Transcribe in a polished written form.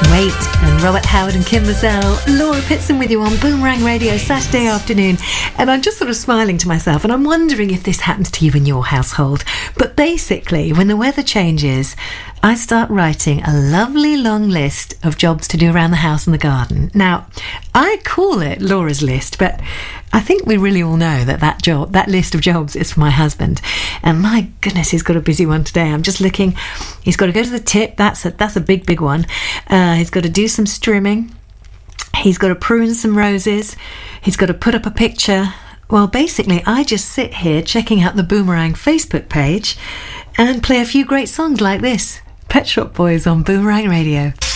Wait and Robert Howard and Kim Mazel, Laura Pitson with you on Boomerang Radio Saturday afternoon. And I'm just sort of smiling to myself, and I'm wondering if this happens to you in your household. But basically, when the weather changes, I start writing a lovely long list of jobs to do around the house and the garden. Now, I call it Laura's list, but I think we really all know that list of jobs is for my husband. And my goodness, he's got a busy one today. I'm just looking. He's got to go to the tip. That's a big one. He's got to do some trimming. He's got to prune some roses. He's got to put up a picture. Well, basically, I just sit here checking out the Boomerang Facebook page and play a few great songs like this. Pet Shop Boys on Boomerang Radio.